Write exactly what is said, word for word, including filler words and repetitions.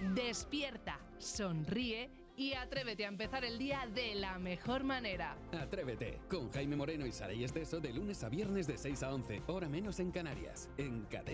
Despierta, sonríe y atrévete a empezar el día de la mejor manera. Atrévete, con Jaime Moreno y Saray Esteso de lunes a viernes de seis a once, hora menos en Canarias, en Cadena.